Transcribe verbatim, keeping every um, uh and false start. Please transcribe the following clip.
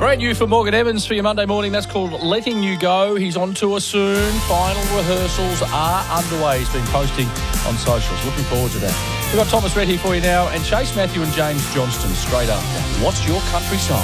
Brand new for Morgan Evans for your Monday morning. That's called Letting You Go. He's on tour soon. Final rehearsals are underway. He's been posting on socials. Looking forward to that. We've got Thomas Rhett here for you now and Chase Matthew and James Johnston straight up. What's your country song?